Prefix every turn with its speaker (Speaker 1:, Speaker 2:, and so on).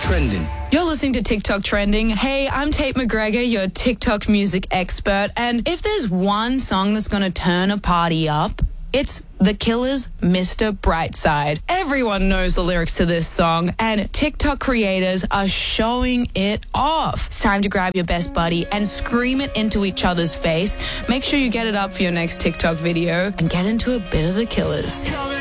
Speaker 1: Trending.
Speaker 2: You're listening to TikTok Trending. Hey, I'm Tate McGregor, your TikTok music expert. And if there's one song that's going to turn a party up, it's The Killers' Mr. Brightside. Everyone knows the lyrics to this song, and TikTok creators are showing it off. It's time to grab your best buddy and scream it into each other's face. Make sure you get it up for your next TikTok video and get into a bit of The Killers.